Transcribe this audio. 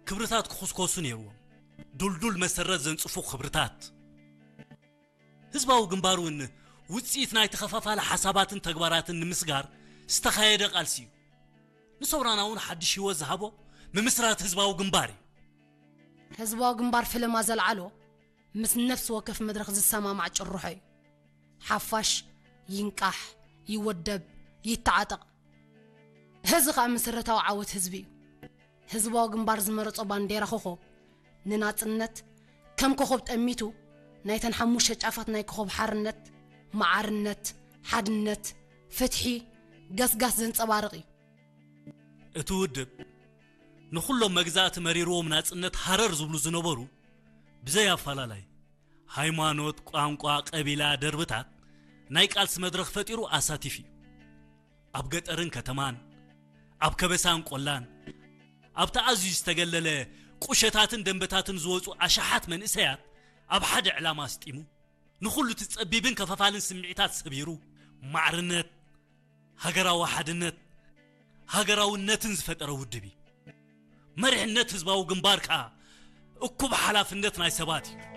ክብርታት ክኹስኮሱ ነይሮም ዱልዱል መሰረት ዘንጽፉ ክብርታት ህዝባው ግንባሩን ውጽኢት ናይ ተኸፋፋለ ሓሳባትን ተግባራትን ንምስጋር ዝተኻየደ ቃልሲ እዩ ንሶብራናውን ሓድሽ ህይወት ዝሃቦ ምምስራት ህዝባው ግንባር ህዝባው ግንባር ፍልማ ዘልዓሎ ምስ ነፍስ ወከፍ መድረኽ ዝሰማማዕ ጭሩሖ እዩ ሓፋሽ ይንቃሕ ይወደብ ይተዓጠቕ ህዝ ኸ መሰረታዊ ዓወት ህዝቢ ህዝባው ግንባር ዝመረጾ ባንዴራ ኮኾብ ንናጽነት ከም ኮኾብ ጠሚቱ ናይተን ሓሙሽተ ጫፋት ናይ ኮኾብ ሓርነት ማዓርነት ሓድነት ፍትሒ ገስጋስ ዘንጸባርቕ እዩ እቲ ውድብ ንኹሎም መግዛእቲ መሪሮም ናጽነት ሓረር ዝብሉ ዝነበሩ ብዘይ ኣፈላላይ ሃይማኖት ቋንቋ ቀቢላ ደርብታት ናይ ቃልሲ መድረኽ ፈጢሩ ኣሳቲፍ እዩ ኣብ ገጠርን ከተማን ኣብ ከበሳን ቆላን ኣብ ተኣዝዩ ዝተገለለ ቁሸታትን ደንበታትን ዝወፁ ኣሻሓት መንእሰያት ኣብ ሓደ ዕላማ ስጢሙ ንኹሉ ትጸቢብን ከፈፋልን ስምዒታት ሰቢሩ ማዕርነት ሃገራዊ ሓድነት ሃገራውነትን ዝፈጠረ ውድብ መሪሕነት ህዝባዊ ግንባር ከዓ እኩብ ሓላፍነት ናይ ሰባት እዩ